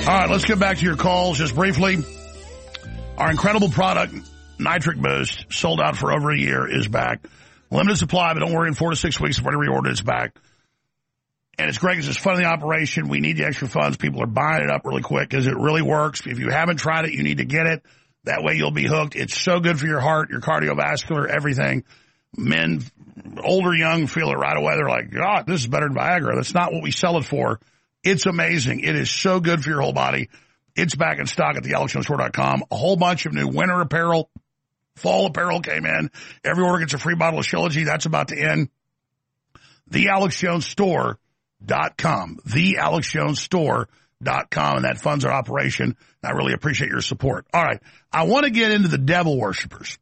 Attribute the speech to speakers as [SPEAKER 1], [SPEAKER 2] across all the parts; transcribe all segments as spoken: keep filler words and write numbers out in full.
[SPEAKER 1] All right, let's get back to your calls just briefly. Our incredible product, Nitric Boost, sold out for over a year, is back. Limited supply, but don't worry, in four to six weeks, if already reordered, it's back. And it's great because it's funding the operation. We need the extra funds. People are buying it up really quick because it really works. If you haven't tried it, you need to get it. That way you'll be hooked. It's so good for your heart, your cardiovascular, everything. Men, older, young, feel it right away. They're like, God, this is better than Viagra. That's not what we sell it for. It's amazing. It is so good for your whole body. It's back in stock at the alex jones store dot com. A whole bunch of new winter apparel, fall apparel came in. Every order gets a free bottle of Shilajit. That's about to end. the alex jones store dot com. the alex jones store dot com. And that funds our operation. I really appreciate your support. All right. I want to get into the devil worshipers.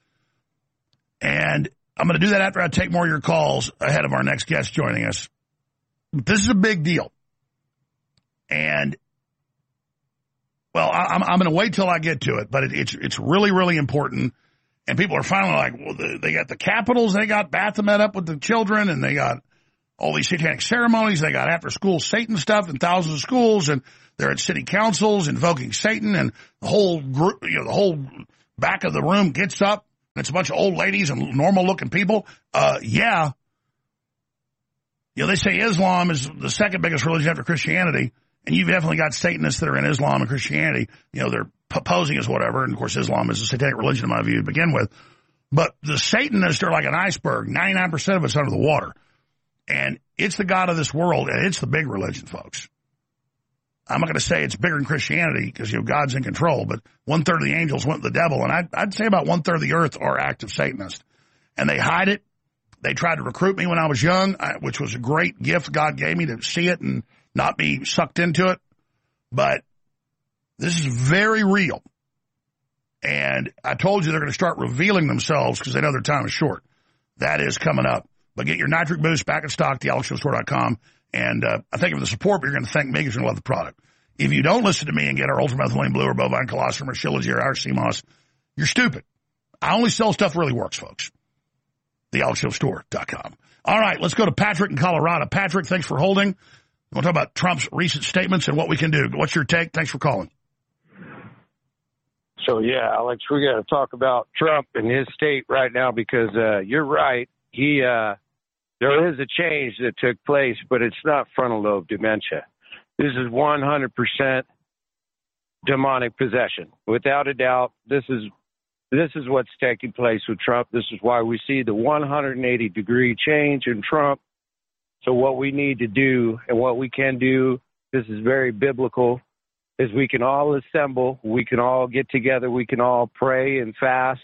[SPEAKER 1] And I'm going to do that after I take more of your calls ahead of our next guest joining us. This is a big deal. And, well, I, I'm, I'm going to wait till I get to it, but it, it's it's really, really important. And people are finally like, well, they, they got the capitals, they got Baphomet up with the children, and they got all these satanic ceremonies, they got after-school Satan stuff in thousands of schools, and they're at city councils invoking Satan, and the whole group, you know, the whole back of the room gets up, and it's a bunch of old ladies and normal-looking people. Uh, yeah. You know, they say Islam is the second biggest religion after Christianity. And you've definitely got Satanists that are in Islam and Christianity. You know, they're posing as whatever. And, of course, Islam is a satanic religion, in my view, to begin with. But the Satanists are like an iceberg. ninety-nine percent of it's under the water. And it's the God of this world, and it's the big religion, folks. I'm not going to say it's bigger than Christianity because, you know, God's in control. But one-third of the angels went to the devil. And I'd, I'd say about one-third of the earth are active Satanists. And they hide it. They tried to recruit me when I was young, which was a great gift God gave me to see it and not be sucked into it. But this is very real. And I told you they're going to start revealing themselves because they know their time is short. That is coming up. But get your Nitric Boost back in stock, the alex jones store dot com. And uh, I thank you for the support, but you're going to thank me because you're going to love the product. If you don't listen to me and get our ultramethylene blue or bovine colostrum or Shilajit or our C M O S, you're stupid. I only sell stuff that really works, folks. the alex jones store dot com. All right, let's go to Patrick in Colorado. Patrick, thanks for holding. I want to talk about Trump's recent statements and what we can do. What's your take? Thanks for calling.
[SPEAKER 2] So, yeah, Alex, we got to talk about Trump and his state right now because uh, you're right. He uh, there is a change that took place, but it's not frontal lobe dementia. This is one hundred percent demonic possession. Without a doubt, this is this is what's taking place with Trump. This is why we see the one hundred eighty degree change in Trump. So what we need to do and what we can do, this is very biblical, is we can all assemble, we can all get together, we can all pray and fast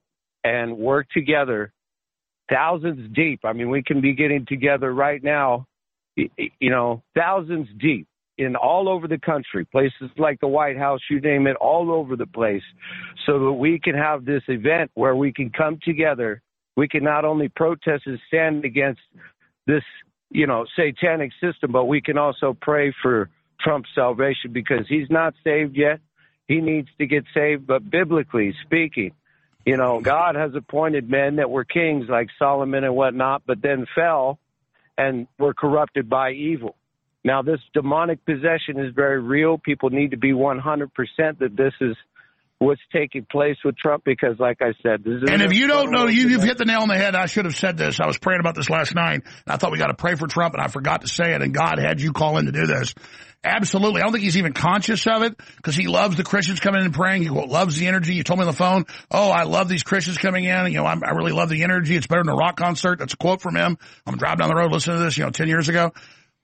[SPEAKER 2] and work together thousands deep. I mean, we can be getting together right now, you know, thousands deep in all over the country, places like the White House, you name it, all over the place, so that we can have this event where we can come together. We can not only protest and stand against this, you know, satanic system, but we can also pray for Trump's salvation because he's not saved yet. He needs to get saved. But biblically speaking, you know, God has appointed men that were kings like Solomon and whatnot, but then fell and were corrupted by evil. Now, this demonic possession is very real. People need to be one hundred percent that this is what's taking place with Trump because, like I said, this is...
[SPEAKER 1] And if you don't know, you, you've hit the nail on the head. I should have said this. I was praying about this last night, and I thought we got to pray for Trump, and I forgot to say it, and God had you call in to do this. Absolutely. I don't think he's even conscious of it because he loves the Christians coming in and praying. He loves the energy. You told me on the phone, oh, I love these Christians coming in. You know, I'm, I really love the energy. It's better than a rock concert. That's a quote from him. I'm driving down the road listening to this, you know, ten years ago,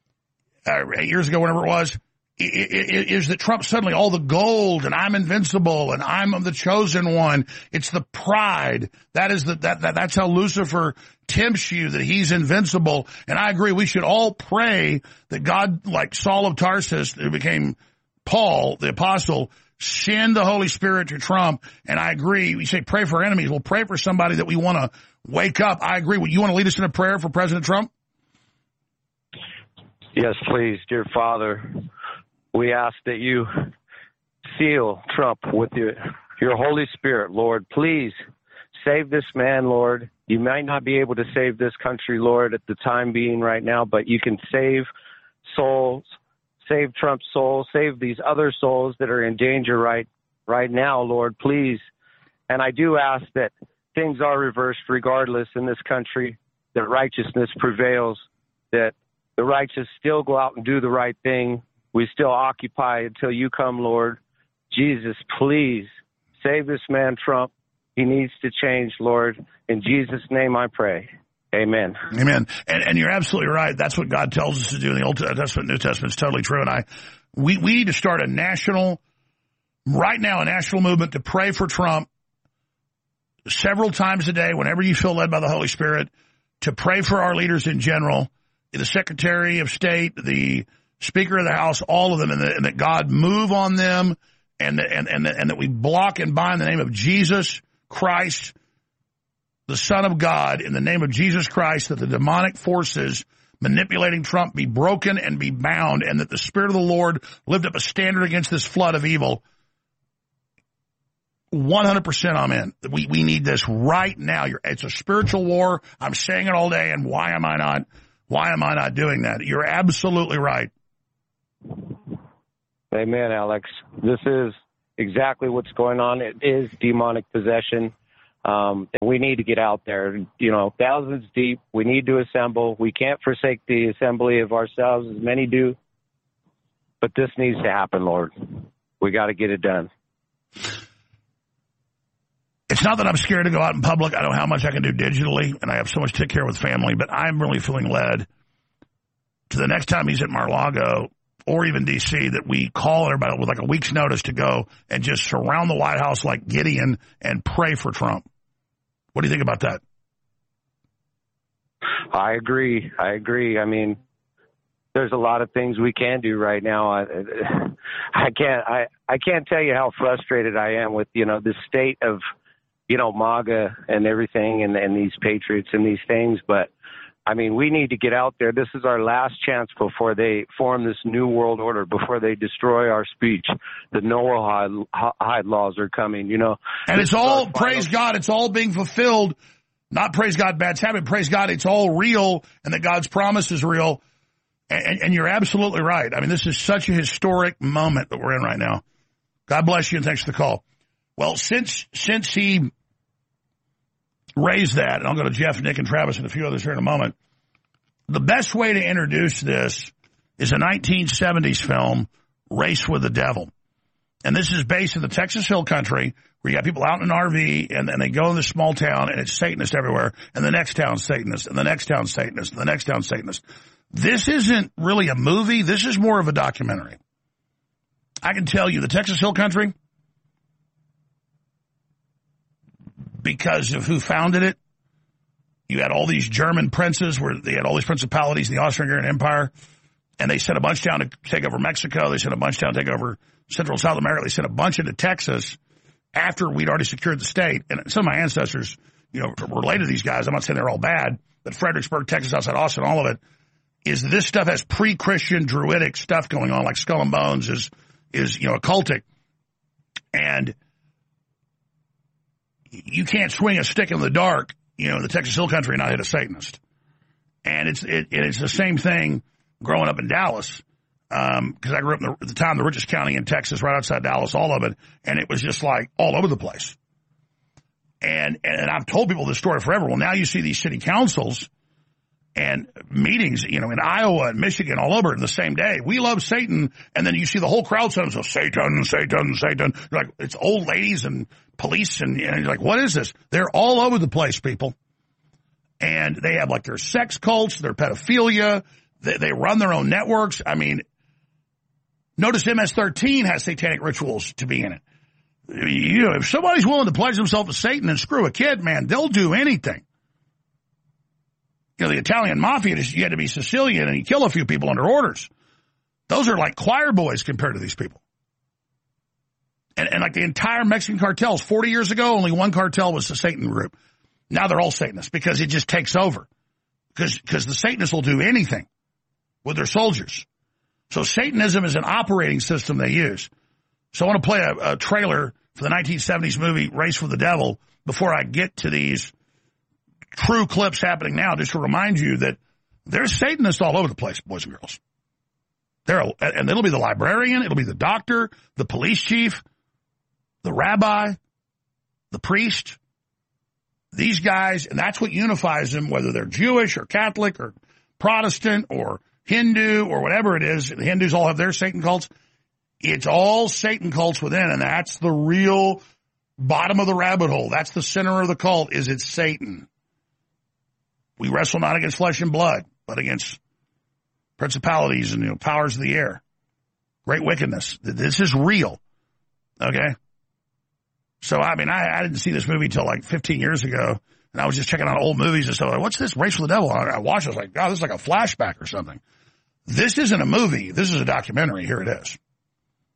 [SPEAKER 1] uh, eight years ago, whenever it was. Is that Trump suddenly all the gold and I'm invincible and I'm the chosen one? It's the pride. That is the, that, that that's how Lucifer tempts you, that he's invincible. And I agree. We should all pray that God, like Saul of Tarsus, who became Paul, the apostle, send the Holy Spirit to Trump. And I agree. We say pray for our enemies. We'll pray for somebody that we want to wake up. I agree. You want to lead us in a prayer for President Trump?
[SPEAKER 2] Yes, please, dear Father. We ask that you seal Trump with your, your Holy Spirit, Lord. Please save this man, Lord. You might not be able to save this country, Lord, at the time being right now, but you can save souls, Save Trump's soul. Save these other souls that are in danger right right now, Lord, please. And I do ask that things are reversed regardless in this country, that righteousness prevails, that the righteous still go out and do the right thing. We still occupy until you come, Lord. Jesus, please save this man, Trump. He needs to change, Lord. In Jesus' name I pray. Amen.
[SPEAKER 1] Amen. And, and you're absolutely right. That's what God tells us to do in the Old Testament, New Testament. It's totally true. And I, we, we need to start a national, right now, a national movement to pray for Trump several times a day, whenever you feel led by the Holy Spirit, to pray for our leaders in general, the Secretary of State, the Speaker of the House, all of them, and, the, and that God move on them, and, and, and, and that we block and bind the name of Jesus Christ, the Son of God, in the name of Jesus Christ, that the demonic forces manipulating Trump be broken and be bound, and that the Spirit of the Lord lift up a standard against this flood of evil. one hundred percent I'm in. We, we need this right now. You're, it's a spiritual war. I'm saying it all day, and why am I not, why am I not doing that? You're absolutely right.
[SPEAKER 2] Amen, Alex. This is exactly what's going on. It is demonic possession. Um, and we need to get out there, you know, thousands deep. We need to assemble. We can't forsake the assembly of ourselves, as many do. But this needs to happen, Lord. We got to get it done.
[SPEAKER 1] It's not that I'm scared to go out in public. I don't know how much I can do digitally, and I have so much to take care of with family, but I'm really feeling led to the next time he's at Mar-a-Lago or even D C that we call everybody with like a week's notice to go and just surround the White House like Gideon and pray for Trump. What do you think about that?
[SPEAKER 2] I agree. I agree. I mean, there's a lot of things we can do right now. I, I can't. I, I can't tell you how frustrated I am with, you know, the state of, you know, MAGA and everything, and, and these patriots and these things. But I mean, we need to get out there. This is our last chance before they form this new world order, before they destroy our speech. The Noahide hide laws are coming, you know.
[SPEAKER 1] And it's all, praise God, it's all being fulfilled. Not praise God, bad habit. Praise God, it's all real, and that God's promise is real. And, and you're absolutely right. I mean, this is such a historic moment that we're in right now. God bless you, and thanks for the call. Well, since since he raised that, and I'll go to Jeff, Nick, and Travis and a few others here in a moment, the best way to introduce this is a nineteen seventies film, Race with the Devil. And this is based in the Texas Hill Country, where you got people out in an R V, and, and they go in this small town, and it's Satanist everywhere, and the next town's Satanist, and the next town's Satanist, and the next town's Satanist. This isn't really a movie. This is more of a documentary. I can tell you, the Texas Hill Country, because of who founded it, you had all these German princes where they had all these principalities in the Austro-Hungarian Empire, and they sent a bunch down to take over Mexico. They sent a bunch down to take over Central and South America. They sent a bunch into Texas after we'd already secured the state. And some of my ancestors, you know, were related to these guys. I'm not saying they're all bad, but Fredericksburg, Texas, outside Austin, all of it, is this stuff has pre-Christian druidic stuff going on, like Skull and Bones is, is, you know, occultic. And you can't swing a stick in the dark, you know, in the Texas Hill Country and not hit a Satanist. And it's it, it's the same thing growing up in Dallas, because um, I grew up in the, at the time, the richest county in Texas, right outside Dallas, all of it, and it was just like all over the place. And and I've told people this story forever. Well, now you see these city councils and meetings, you know, in Iowa and Michigan, all over in the same day. We love Satan, and then you see the whole crowd saying, so Satan, Satan, Satan. You're like, it's old ladies and police, and, and you're like, what is this? They're all over the place, people. And they have, like, their sex cults, their pedophilia. They, they run their own networks. I mean, notice M S thirteen has satanic rituals to be in it. You know, if somebody's willing to pledge themselves to Satan and screw a kid, man, they'll do anything. You know, the Italian mafia, you had to be Sicilian and you kill a few people under orders. Those are like choir boys compared to these people. And, and like the entire Mexican cartels, forty years ago, only one cartel was the Satan group. Now they're all Satanists because it just takes over. Because because the Satanists will do anything with their soldiers. So Satanism is an operating system they use. So I want to play a, a trailer for the nineteen seventies movie Race with the Devil before I get to these true clips happening now, just to remind you that there's Satanists all over the place, boys and girls. They're a, and it'll be the librarian, it'll be the doctor, the police chief, the rabbi, the priest. These guys, and that's what unifies them, whether they're Jewish or Catholic or Protestant or Hindu or whatever it is. The Hindus all have their Satan cults. It's all Satan cults within, and that's the real bottom of the rabbit hole. That's the center of the cult, is it's Satan. We wrestle not against flesh and blood, but against principalities and, you know, powers of the air. Great wickedness. This is real. Okay? So, I mean, I, I didn't see this movie till like fifteen years ago, and I was just checking out old movies and stuff. Like, what's this? Race for the Devil. And I watched it. I was like, God, this is like a flashback or something. This isn't a movie. This is a documentary. Here it is.